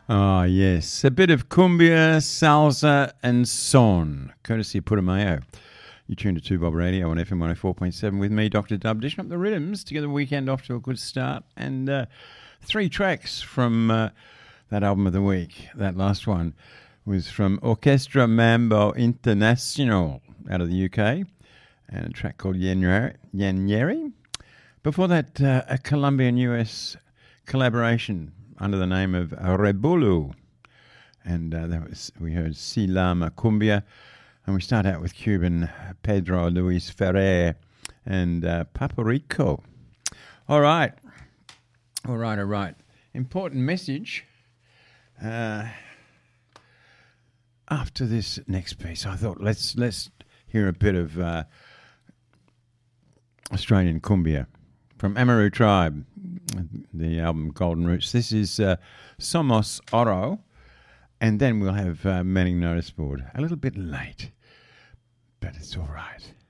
Oh, yes. A bit of cumbia, salsa, and son, courtesy of Putumayo. You tuned to 2 Bob Radio on FM 104.7 with me, Dr. Dub, dishing up the rhythms to get the weekend off to a good start. And 3 tracks from that album of the week. That last one was from Orchestra Mambo International out of the UK, and a track called Yanyeri. Before that, a Colombian-US collaboration under the name of Rebulu. And we heard Si Lama Cumbia. And we start out with Cuban Pedro Luis Ferrer and Paparico. All right. Important message. After this next piece, I thought let's hear a bit of Australian cumbia from Amaru Tribe, the album Golden Roots. This is Somos Oro, and then we'll have Manning Notice Board. A little bit late, but it's all right.